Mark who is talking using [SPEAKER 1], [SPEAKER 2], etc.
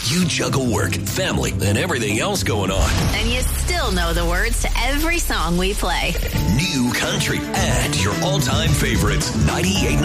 [SPEAKER 1] You juggle work, family, and everything else going on.
[SPEAKER 2] And you still know the words to every song we play.
[SPEAKER 1] New country and your all-time favorites. 98.9